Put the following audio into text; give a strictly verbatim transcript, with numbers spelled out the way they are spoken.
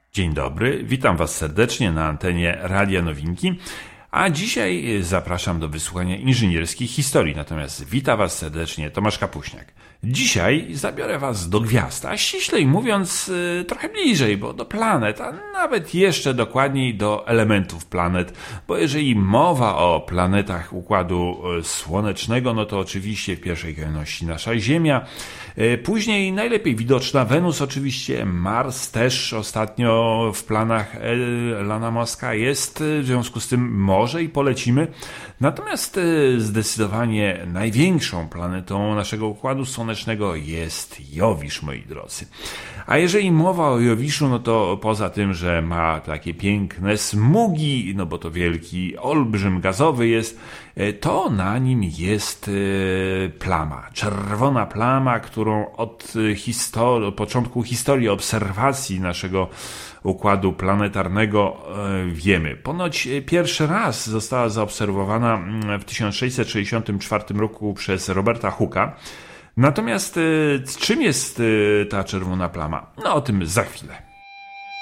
Dzień dobry, witam Was serdecznie na antenie Radia Nowinki, a dzisiaj zapraszam do wysłuchania inżynierskiej historii, natomiast witam Was serdecznie Tomasz Kapuśniak. Dzisiaj zabiorę Was do gwiazd, a ściślej mówiąc trochę bliżej, bo do planet, a nawet jeszcze dokładniej do elementów planet, bo jeżeli mowa o planetach Układu Słonecznego, no to oczywiście w pierwszej kolejności nasza Ziemia, później najlepiej widoczna Wenus, oczywiście Mars też ostatnio w planach Elona Muska jest, w związku z tym może i polecimy. Natomiast zdecydowanie największą planetą naszego Układu Słonecznego jest Jowisz, moi drodzy. A jeżeli mowa o Jowiszu, no to poza tym, że ma takie piękne smugi, no bo to wielki olbrzym gazowy jest, to na nim jest plama, czerwona plama, którą od historii, od początku historii obserwacji naszego układu planetarnego wiemy. Ponoć pierwszy raz została zaobserwowana w tysiąc sześćset sześćdziesiątym czwartym roku przez Roberta Hooke'a. Natomiast czym jest ta czerwona plama? No o tym za chwilę.